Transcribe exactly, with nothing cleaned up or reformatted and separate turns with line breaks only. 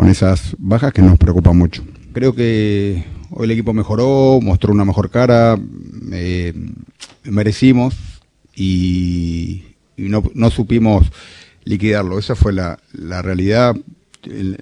con esas bajas que nos preocupan mucho. Creo que hoy el equipo mejoró, mostró una mejor cara, eh, merecimos y, y no, no supimos liquidarlo. Esa fue la, la realidad. El,